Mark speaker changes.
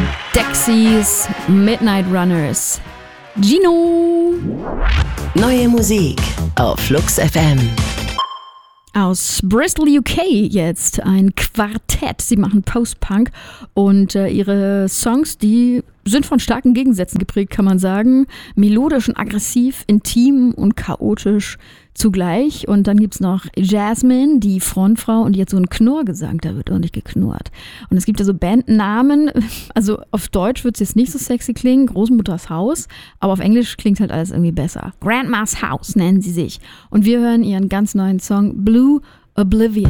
Speaker 1: Dexys, Midnight Runners. Gino!
Speaker 2: Neue Musik auf Flux FM.
Speaker 1: Aus Bristol, UK jetzt ein Quartett. Sie machen Post-Punk und ihre Songs, die sind von starken Gegensätzen geprägt, kann man sagen. Melodisch und aggressiv, intim und chaotisch zugleich. Und dann gibt's noch Jasmine, die Frontfrau, und die hat so einen Knurrgesang, da wird ordentlich geknurrt. Und es gibt ja so Bandnamen, also auf Deutsch wird's jetzt nicht so sexy klingen, Großmutters Haus, aber auf Englisch klingt halt alles irgendwie besser. Grandma's House nennen sie sich. Und wir hören ihren ganz neuen Song Blue Oblivion.